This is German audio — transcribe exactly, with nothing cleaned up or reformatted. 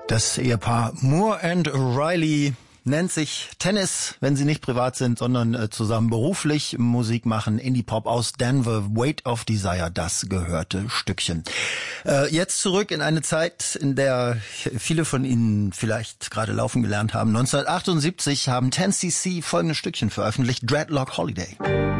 Das Ehepaar Moore and Riley nennt sich Tennis, wenn sie nicht privat sind, sondern äh, zusammen beruflich Musik machen. Indie-Pop aus Denver, Weight of Desire, das gehörte Stückchen. Äh, jetzt zurück in eine Zeit, in der viele von Ihnen vielleicht gerade laufen gelernt haben. neunzehnhundertachtundsiebzig haben ten C C folgende Stückchen veröffentlicht, Dreadlock Holiday.